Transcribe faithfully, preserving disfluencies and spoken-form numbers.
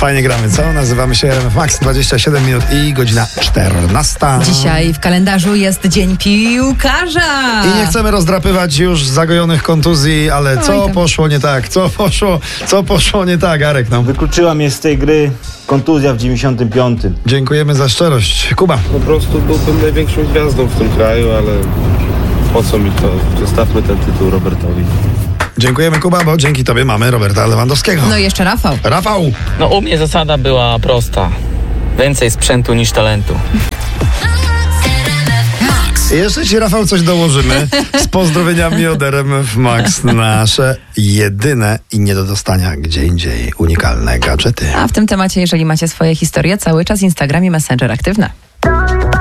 Fajnie gramy, co? Nazywamy się R M F Max, dwadzieścia siedem minut i godzina czternasta. Dzisiaj w kalendarzu jest Dzień Piłkarza. I nie chcemy rozdrapywać już zagojonych kontuzji, ale co Oj, poszło nie tak? Co poszło, co poszło nie tak, Arek? No. Wykluczyła mnie z tej gry kontuzja w dziewięćdziesiątym piątym. Dziękujemy za szczerość. Kuba. Po prostu byłbym największą gwiazdą w tym kraju, ale po co mi to? Zostawmy ten tytuł Robertowi. Dziękujemy, Kuba, bo dzięki tobie mamy Roberta Lewandowskiego. No i jeszcze Rafał. Rafał. No u mnie zasada była prosta. Więcej sprzętu niż talentu. Jeszcze ci, Rafał, coś dołożymy z pozdrowieniami od R M F Max. Nasze jedyne i nie do dostania gdzie indziej unikalne gadżety. A w tym temacie, jeżeli macie swoje historie, cały czas Instagram i Messenger aktywne.